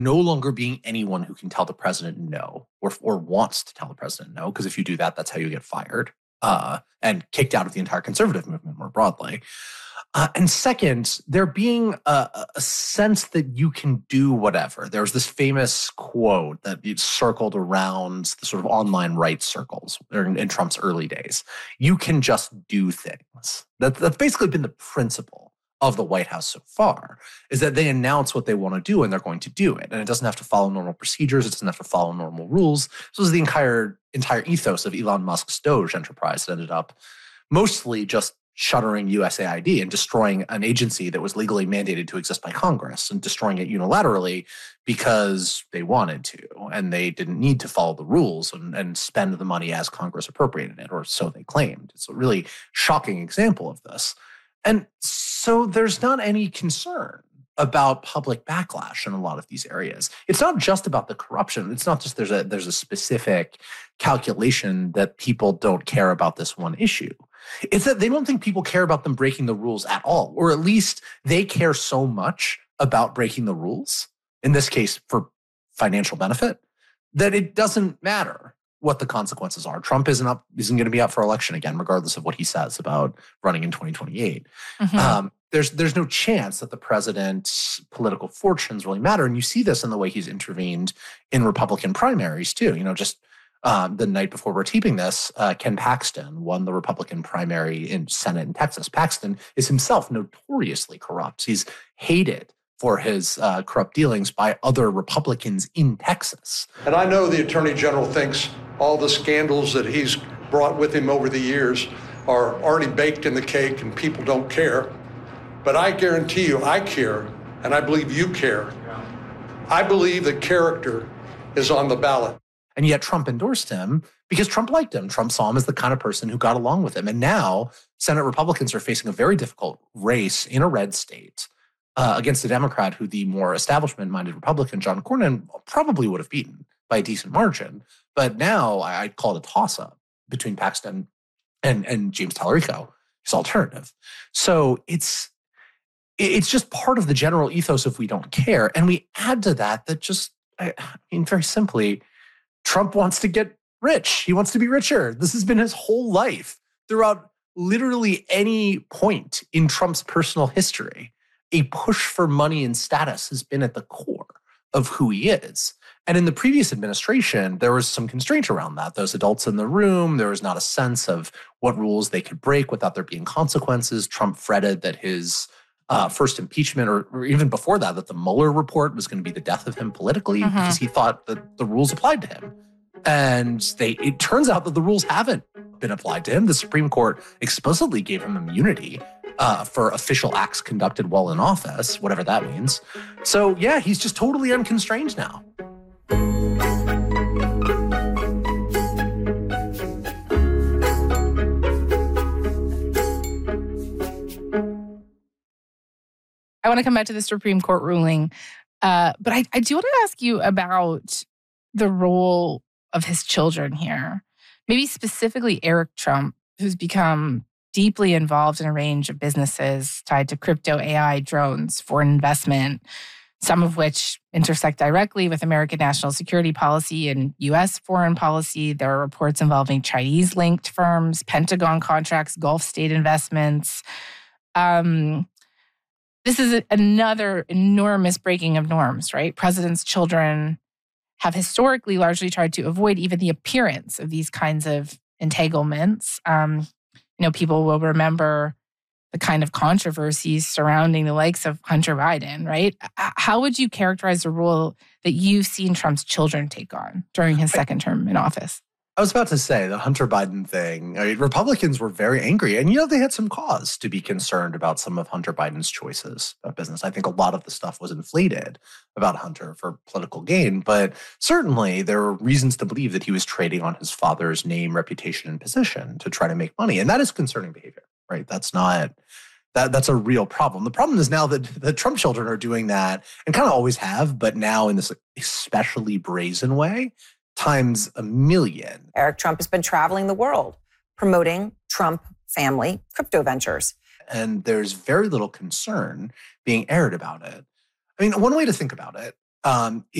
no longer being anyone who can tell the president no or wants to tell the president no, because if you do that, that's how you get fired and kicked out of the entire conservative movement more broadly. And second, there being a sense that you can do whatever. There was this famous quote that circled around the sort of online rights circles in Trump's early days. You can just do things. That's basically been the principle of the White House so far, is that they announce what they want to do and they're going to do it. And it doesn't have to follow normal procedures. It doesn't have to follow normal rules. So this is the entire ethos of Elon Musk's Doge enterprise that ended up mostly just shuttering USAID and destroying an agency that was legally mandated to exist by Congress and destroying it unilaterally because they wanted to and they didn't need to follow the rules and spend the money as Congress appropriated it, or so they claimed. It's a really shocking example of this. And so there's not any concern about public backlash in a lot of these areas. It's not just about the corruption. It's not just there's a specific calculation that people don't care about this one issue. It's that they don't think people care about them breaking the rules at all, or at least they care so much about breaking the rules, in this case for financial benefit, that it doesn't matter what the consequences are. Trump isn't going to be up for election again, regardless of what he says about running in 2028. Mm-hmm. There's no chance that the president's political fortunes really matter. And you see this in the way he's intervened in Republican primaries too. Just the night before we're taping this, Ken Paxton won the Republican primary in Senate in Texas. Paxton is himself notoriously corrupt. He's hated for his corrupt dealings by other Republicans in Texas. And I know the Attorney General thinks all the scandals that he's brought with him over the years are already baked in the cake and people don't care. But I guarantee you I care, and I believe you care. I believe that character is on the ballot. And yet Trump endorsed him because Trump liked him. Trump saw him as the kind of person who got along with him. And now Senate Republicans are facing a very difficult race in a red state against a Democrat who the more establishment-minded Republican, John Cornyn, probably would have beaten by a decent margin. But now I'd call it a toss-up between Paxton and James Tallarico, his alternative. So it's just part of the general ethos of we don't care. And we add to that just, very simply, Trump wants to get rich. He wants to be richer. This has been his whole life. Throughout literally any point in Trump's personal history, a push for money and status has been at the core of who he is. And in the previous administration, there was some constraint around that. Those adults in the room, there was not a sense of what rules they could break without there being consequences. Trump fretted that his first impeachment, or even before that the Mueller report was going to be the death of him politically because he thought that the rules applied to him. And it turns out that the rules haven't been applied to him. The Supreme Court explicitly gave him immunity for official acts conducted while in office, whatever that means. So yeah, he's just totally unconstrained now. I want to come back to the Supreme Court ruling, but I do want to ask you about the role of his children here. Maybe specifically Eric Trump, who's become deeply involved in a range of businesses tied to crypto, AI, drones, foreign investment, some of which intersect directly with American national security policy and U.S. foreign policy. There are reports involving Chinese-linked firms, Pentagon contracts, Gulf state investments. This is another enormous breaking of norms, right? Presidents' children have historically largely tried to avoid even the appearance of these kinds of entanglements. People will remember the kind of controversies surrounding the likes of Hunter Biden, right? How would you characterize the role that you've seen Trump's children take on during his second term in office? I was about to say the Hunter Biden thing. Republicans were very angry, and they had some cause to be concerned about some of Hunter Biden's choices about business. I think a lot of the stuff was inflated about Hunter for political gain, but certainly there were reasons to believe that he was trading on his father's name, reputation, and position to try to make money, and that is concerning behavior, right? That's a real problem. The problem is now that the Trump children are doing that and kind of always have, but now in this especially brazen way, times a million. Eric Trump has been traveling the world promoting Trump family crypto ventures. And there's very little concern being aired about it. I mean, one way to think about it um,